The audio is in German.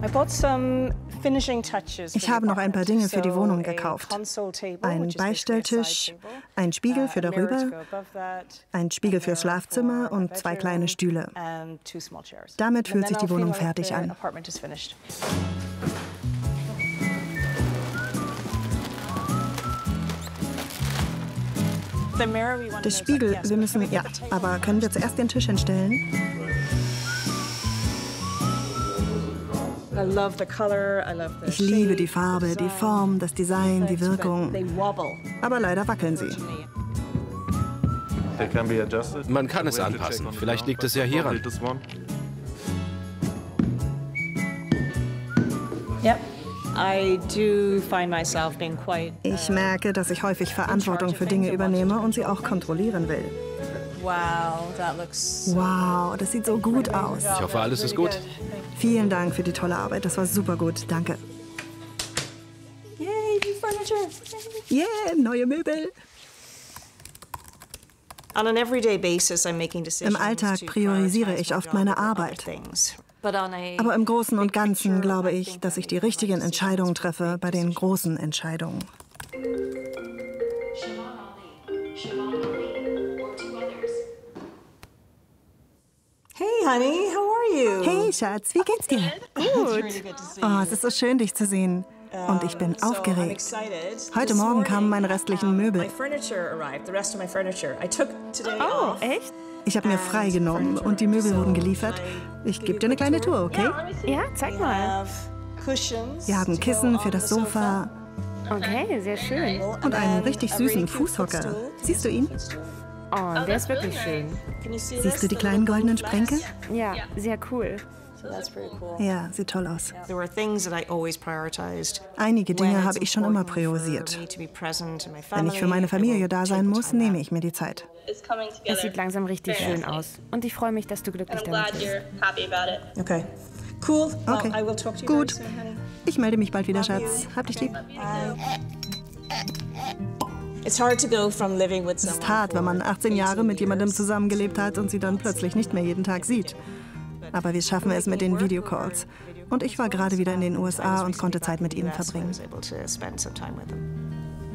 Ich habe noch ein paar Dinge für die Wohnung gekauft. Ein Beistelltisch, ein Spiegel für darüber, ein Spiegel fürs Schlafzimmer und 2 kleine Stühle. Damit fühlt sich die Wohnung fertig an. Der Spiegel, wir müssen, ja, aber können wir zuerst den Tisch hinstellen? Ich liebe die Farbe, die Form, das Design, die Wirkung. Aber leider wackeln sie. Man kann es anpassen. Vielleicht liegt es ja hieran. Ich merke, dass ich häufig Verantwortung für Dinge übernehme und sie auch kontrollieren will. Wow, das sieht so gut aus. Ich hoffe, alles ist gut. Vielen Dank für die tolle Arbeit. Das war super gut. Danke. Yeah, neue Möbel. Im Alltag priorisiere ich oft meine Arbeit. Aber im Großen und Ganzen glaube ich, dass ich die richtigen Entscheidungen treffe bei den großen Entscheidungen. Hey, honey, how are you? Hey, Schatz, wie geht's dir? Gut. Oh, es ist so schön, dich zu sehen. Und ich bin aufgeregt. Heute Morgen kamen meine restlichen Möbel. Oh, echt? Ich habe mir freigenommen und die Möbel wurden geliefert. Ich gebe dir eine kleine Tour, okay? Ja, zeig mal. Wir haben Kissen für das Sofa. Okay, sehr schön. Und einen richtig süßen Fußhocker. Siehst du ihn? Oh, der ist wirklich schön. Siehst du die kleinen goldenen Sprenkel? Ja, sehr cool. Ja, sieht toll aus. Einige Dinge habe ich schon immer priorisiert. Wenn ich für meine Familie da sein muss, nehme ich mir die Zeit. Es sieht langsam richtig schön aus. Und ich freue mich, dass du glücklich damit bist. Okay. Cool. Okay, gut. Ich melde mich bald wieder, Schatz. Hab dich lieb. Es ist hart, wenn man 18 Jahre mit jemandem zusammengelebt hat und sie dann plötzlich nicht mehr jeden Tag sieht. Aber wir schaffen es mit den Videocalls. Und ich war gerade wieder in den USA und konnte Zeit mit ihnen verbringen.